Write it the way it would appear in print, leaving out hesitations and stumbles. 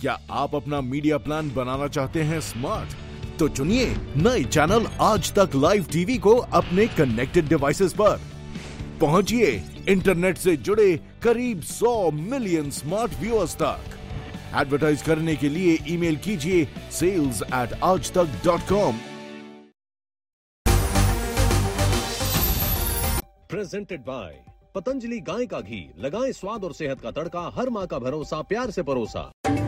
क्या आप अपना मीडिया प्लान बनाना चाहते हैं स्मार्ट? तो चुनिए नए चैनल आज तक लाइव टीवी को अपने कनेक्टेड डिवाइसेस पर। पहुंचिए इंटरनेट से जुड़े करीब 100 मिलियन स्मार्ट व्यूअर्स तक। एडवर्टाइज करने के लिए ईमेल कीजिए sales@aajtak.com। प्रेजेंटेड बाय पतंजलि गाय का घी, लगाएं स्वाद और सेहत का तड़का, हर मां का भरोसा, प्यार से परोसा।